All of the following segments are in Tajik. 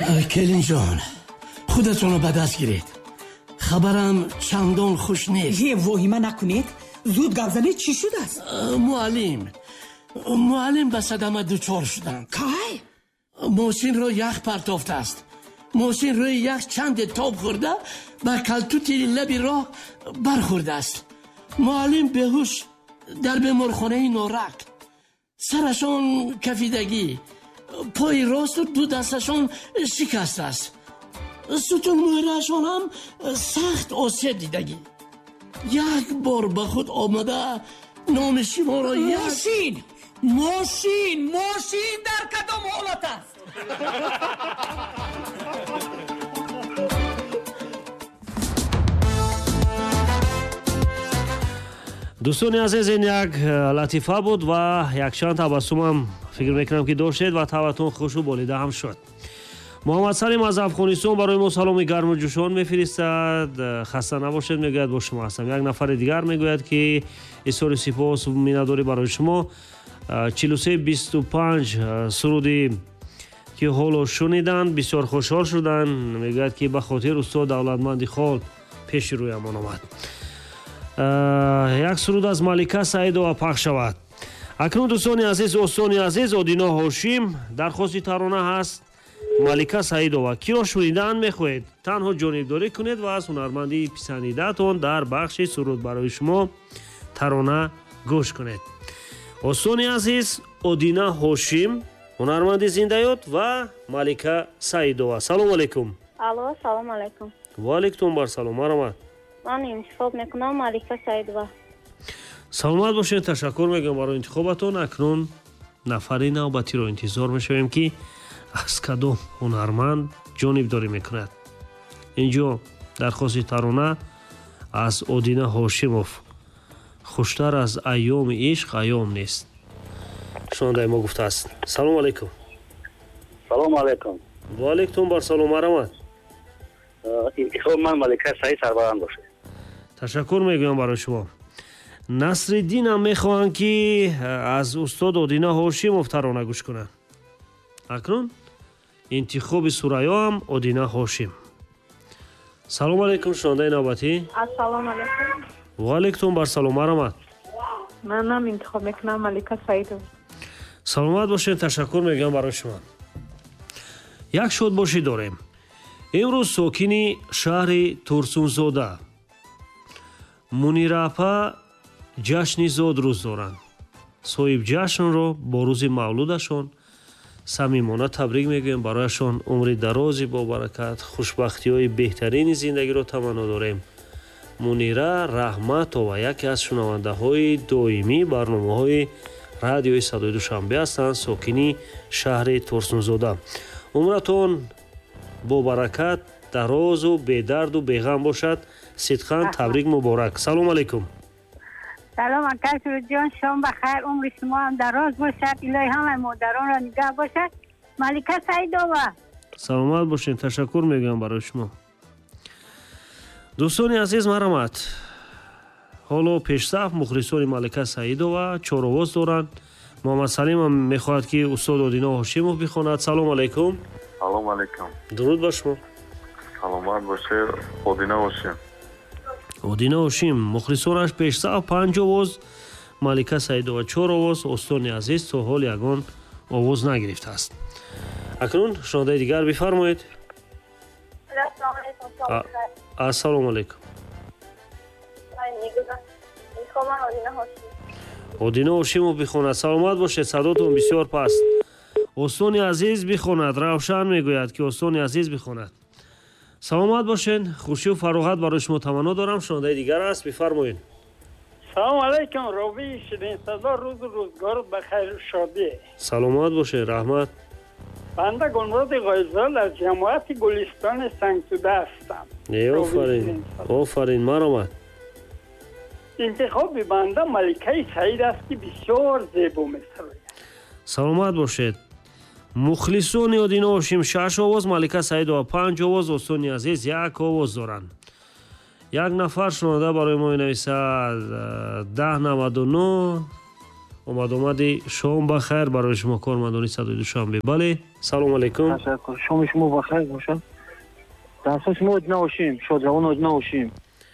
келинҷон, худатонро ба даст гиред. хабарам чандон хуш нест. воҳима накунед. зуд гап занед. чӣ шудааст? муаллим ба садама дучор шуданд. кай? мошинро ях партофтааст. мошин рӯи ях чанде тоб хӯрда ба калтути лаби роҳ бархӯрдааст. муаллим беҳуш дар беморхонаи норак. сарашон кафидагӣ, пои росту ду дасташон шикаст аст. сутун мӯҳраашон ҳам сахт осеб дидагӣ. як бор ба худ омада номи шуморо мошин дар кадом ҳолат аст? дӯстони азиз, ин як латифа буд ва якчанд табассумам фикр мекунам ки доштед ва таватон хушу болида ҳам шуд. муҳаммад Салим аз Афғонистон барои мо саломи гарму ҷӯшон мефиристад. хаста набошед мегӯяд, бо шумо ҳастам. як нафари дигар мегӯяд ки изҳори сипосу миннатдорӣ барои шумо. 4325 суруди ки ҳоло шуниданд, бисёр хушҳол шуданд. мегӯяд ки ба хотир устод давлатманди хол пеши рӯямон омад. як суруд аз Малика Саидова пахш шавад. акнун дӯстони азиз, остони азиз, Одино Ҳошим дархости тарона ҳаст. Малика Саидова, киро шунидан мехоҳед, танҳо ҷонибдорӣ кунед ва аз ҳунармандии писандидатон дар бахши суруд барои шумо тарона гӯш кунед. остони азиз, Одина Ҳошим, ҳунарманди зиндаёт ва Малика Саидова. салом алайкум. алло, салом алайкум. ва алайкум барсалом. маромад. ман интихоб мекунам Малика Саидова. саломат бошед. ташаккур мегӯям барои интихобатон. акнун нафари навбатиро интизор мешавем ки аз кадом ҳунарманд ҷонибдорӣ мекунад. инҷо дархости тарона аз Одина Ҳошимов. хуштар аз айёми ишқ айём нест. шунавандаи мо гуфтааст. салом алайкум. салом алайкум. ва алайкум барсалом. маромад. интихоб ман Малика Саид сарбаланд бошед. ташаккур мегӯям барои шумо. Насриддинам мехоҳанд ки аз устод Одина Ҳошимов тарона гӯш кунанд. акнун интихоби Сураё ҳам Одина Ҳошим. салом алайкум. шунавандаи навбатӣ. ассалому алайкум. ва алайкум барсалом. маромад. манам интихоб мекунам Малика Саидова. саломат бошед. ташаккур мегӯям барои шумо. як шодбошӣ дорем. имрӯз сокини шаҳри Турсунзода Мунирапа ҷашни зод рӯз доранд. соҳибҷашнро бо рӯзи мавлудашон самимона табрик мегӯем. барояшон умри дарози бобаракат, хушбахтиҳои беҳтарини зиндагиро таманно дорем. мунира Раҳматова яке аз шунавандаҳои доимии барномаҳои радиои Садои Душанбе ҳастанд. сокини шаҳри Турсунзода. умратон бобаракат, дарозу бедарду беғам бошад. сидқан табрик муборак. салом алайкум. салом акашуҷон, шом бахайр, умри шумо ҳам дароз бошад, илоҳи ҳамаи модаронро нигаҳ бошад. Малика Саидова. саломат бошед. ташаккур мегӯям барои шумо. дӯстони азиз, маромад. ҳоло пешсаф мухлисони Малика Саидова чоровоз доранд. муҳаммад Салимам мехоҳад ки устод Одино Ҳошимов бихонад. салом алайкум. салом алайкум. дуруд ба шумо. саломат бошед. Одина Ҳошим. Одина Ҳошим мухлисонаш пешсаф 5 овоз, Малика Саидова 4 овоз. остони азиз то ҳол ягон овоз нагирифтааст. акнун шунавандаи дигар бифармоед. ассалому алайкум. Одина Ҳошимов бихонад. саломат бошед. садотон бисёр паст. остони азиз бихонад. равшан мегӯяд ки остони азиз бихонад. саломат бошед. хушию фароғат барои шумо таманно дорам. шунавандаи дигар аст, бифармоед. салом алайкум. ровии ширинсадо, рӯзу рӯзгору ба хайру шодӣ. саломат бошед. раҳмат. банда Гулмуроди Ғоизол аз ҷамоати Гулистони Сангсуда ҳастам. офарин. маромад. интихоби банда Маликаи Саид аст ки бисёр зебо месарояд. саломат бошед. мухлисони Одина Ҳошим 6 овоз, Малика Саидова 5 овоз, остони азиз 1 овоз доранд. як нафар шунаванда барои мо менависад 1099 омадомади шом бахайр барои шумо кормандони Садои Душанбе. Бале, салом алейкум. Ташаккур. Шоми шумо бахайр бошад. Дарсо шумо одина бошим, шоҷавон одина бошим.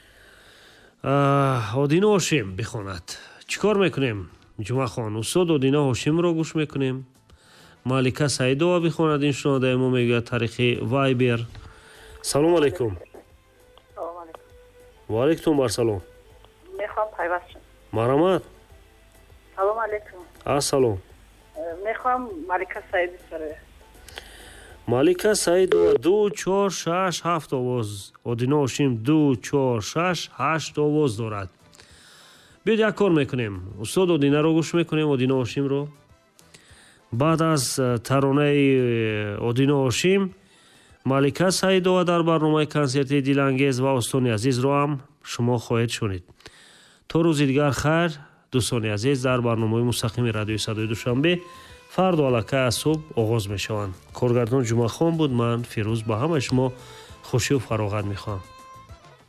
Одина Ҳошим бихонад. Чикор мекунем? ҷумъахон, устод Одина Ҳошимро гӯш мекунем. Малика Саидова бихонад, ин шунодаи мо мегӯяд тариқи Вайбер. Салом алейкум. Салом алейкум. Ва алейкум барсалом. Мехоҳам пайваст шум. Марамат. Салом алейкум. Ассалом. Мехоҳам Малика Саидова. Малика Саидова 2 4 6 7 овоз. Одина Ҳошим 2 4 6 8 овоз дорад. Биёд як кор мекунем. устод Одинаро гӯш мекунем, Одина Ҳошимро. баъд аз таронаи Одина Ҳошим, Малика Саидова дар барномаи консерти дилангез ва остони азизро ҳам шумо хоҳед шунид. то рӯзи дигар хайр, дӯстони азиз, дар барномаи мустақими радиои Садои Душанбе фарду аллакай аз субҳ оғоз мешаванд. Коргардон Ҷумъахон буд. Ман Фирӯз ба ҳамаи шумо хушию фароғат мехоҳам.